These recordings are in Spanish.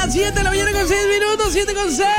las 7 de la mañana con 6 minutos, 7 con 6.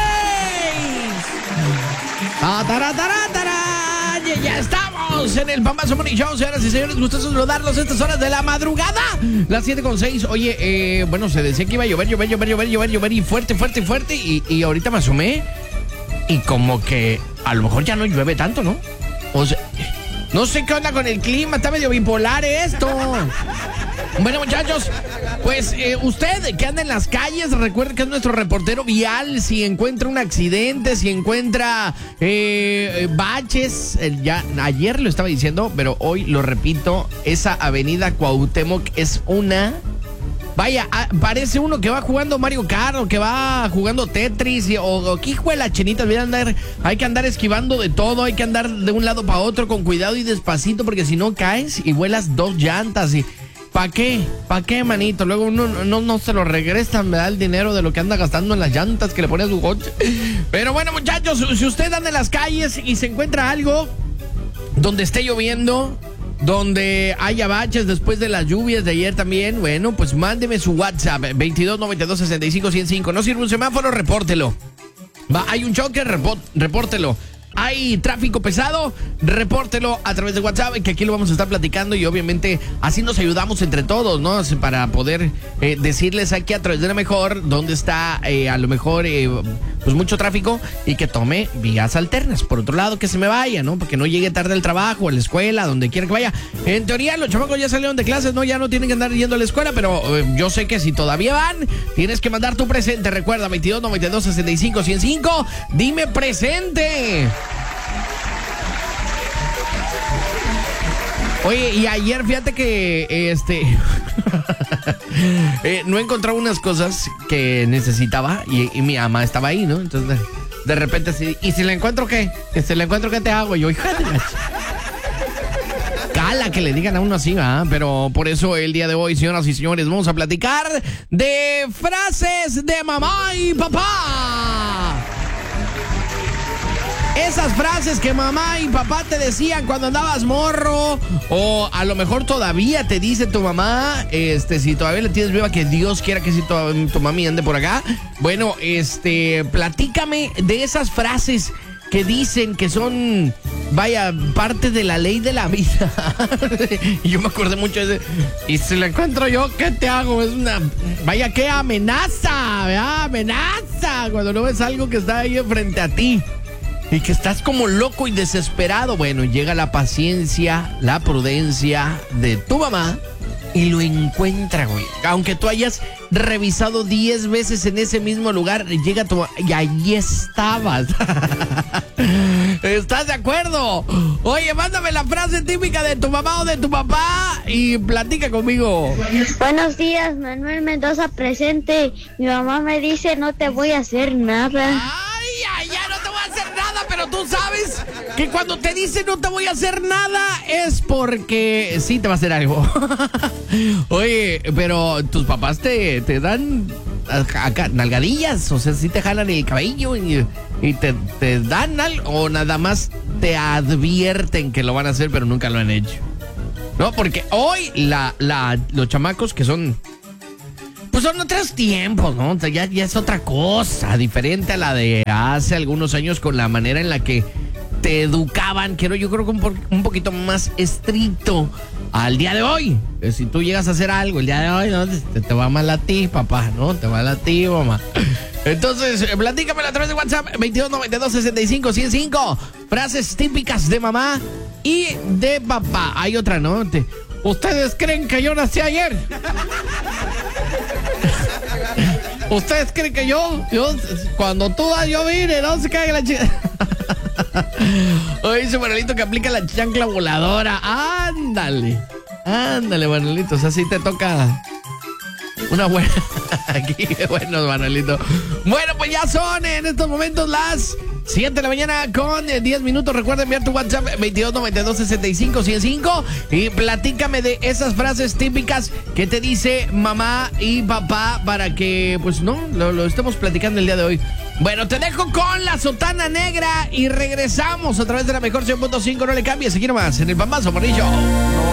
Ya estamos en el Pambazo Morning Show, señoras y señores, gustosos saludarlos a estas horas de la madrugada. Las 7 con 6. Oye, bueno, se decía que iba a llover y fuerte. Y ahorita me asomé y como que a lo mejor ya no llueve tanto, ¿no? O sea, no sé qué onda con el clima, está medio bipolar esto. Bueno, muchachos, pues usted que anda en las calles, recuerde que es nuestro reportero vial. Si encuentra un accidente, si encuentra baches, ya ayer lo estaba diciendo, pero hoy lo repito, esa avenida Cuauhtémoc es una... Vaya, parece uno que va jugando Mario Kart o que va jugando Tetris o qué hijo de la chinita, hay que andar esquivando de todo, hay que andar de un lado para otro con cuidado y despacito porque si no caes y vuelas 2 llantas y... ¿Para qué? ¿Para qué, manito? Luego uno no se lo regresan, me da el dinero de lo que anda gastando en las llantas que le pone a su coche. Pero bueno, muchachos, si usted anda en las calles y se encuentra algo donde esté lloviendo, donde haya baches después de las lluvias de ayer también, bueno, pues mándeme su WhatsApp, 2292-65-105. No sirve un semáforo, repórtelo. Hay un choque, repórtelo. Hay tráfico pesado, repórtelo a través de WhatsApp, que aquí lo vamos a estar platicando y obviamente así nos ayudamos entre todos, ¿no? Para poder decirles aquí a través de la mejor dónde está a lo mejor pues mucho tráfico y que tome vías alternas. Por otro lado, que se me vaya, ¿no? Porque no llegue tarde al trabajo, a la escuela, donde quiera que vaya. En teoría, los chamacos ya salieron de clases, ¿no? Ya no tienen que andar yendo a la escuela, pero yo sé que si todavía van, tienes que mandar tu presente. Recuerda, 2292-65-105. Dime presente. Oye, y ayer fíjate que no encontraba unas cosas que necesitaba y mi mamá estaba ahí, ¿no? Entonces de repente sí, ¿y si la encuentro qué? ¿Que si la encuentro qué te hago? Y yo, hija de la cala que le digan a uno así, ¿ah? Pero por eso el día de hoy, señoras y señores, vamos a platicar de frases de mamá y papá. Esas frases que mamá y papá te decían cuando andabas morro, o a lo mejor todavía te dice tu mamá, si todavía le tienes viva, que Dios quiera que si tu mami ande por acá. Bueno, platícame de esas frases que dicen que son, vaya, parte de la ley de la vida. Y yo me acordé mucho de ese. Y si la encuentro yo, ¿qué te hago? Es una, vaya, qué amenaza, ¿verdad? Amenaza cuando no ves algo que está ahí frente a ti y que estás como loco y desesperado. Bueno, llega la paciencia, la prudencia de tu mamá y lo encuentra, güey. Aunque tú hayas revisado 10 veces en ese mismo lugar, llega tu mamá y ahí estabas. ¿Estás de acuerdo? Oye, mándame la frase típica de tu mamá o de tu papá y platica conmigo. Buenos días, Manuel Mendoza presente. Mi mamá me dice, no te voy a hacer nada. Ya no te voy a hacer nada, pero tú sabes que cuando te dice no te voy a hacer nada es porque sí te va a hacer algo. Oye, pero tus papás te dan acá nalgadillas, o sea, sí te jalan el cabello y te dan algo, o nada más te advierten que lo van a hacer, pero nunca lo han hecho. No, porque hoy los chamacos que son... Pues son otros tiempos, ¿no? Ya es otra cosa, diferente a la de hace algunos años, con la manera en la que te educaban, yo creo que un poquito más estricto al día de hoy. Si tú llegas a hacer algo el día de hoy, ¿no? Te va mal a ti, papá, ¿no? Te va mal a ti, mamá. Entonces, platícamelo a través de WhatsApp, 2292-65-105. Frases típicas de mamá y de papá. Hay otra, ¿no? ¿Ustedes creen que yo nací ayer? ¿Ustedes creen que yo cuando tú das, yo vine, no se caiga la chica? Oye, ese Manuelito que aplica la chancla voladora. Ándale, Manuelito, o sea, sí te toca una buena. Aquí, bueno, Manuelito. Bueno, pues ya son en estos momentos las 7 de la mañana con 10 minutos. Recuerda enviar tu WhatsApp 2292-65-105 y platícame de esas frases típicas que te dice mamá y papá para que, pues, no, lo estemos platicando el día de hoy. Bueno, te dejo con la sotana negra y regresamos a través de la mejor 100.5. No le cambies, aquí nomás, en el Pambazo Morning Show.